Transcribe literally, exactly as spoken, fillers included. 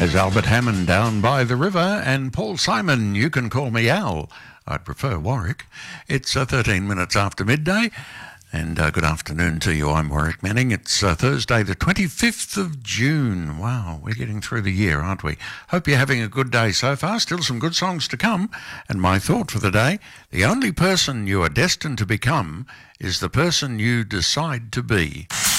There's Albert Hammond down by the river, and Paul Simon, you can call me Al. I'd prefer Warwick. It's uh, thirteen minutes after midday, and uh, good afternoon to you. I'm Warwick Manning. It's uh, Thursday the twenty-fifth of June. Wow, we're getting through the year, aren't we? Hope you're having a good day so far. Still some good songs to come. And my thought for the day, the only person you are destined to become is the person you decide to be.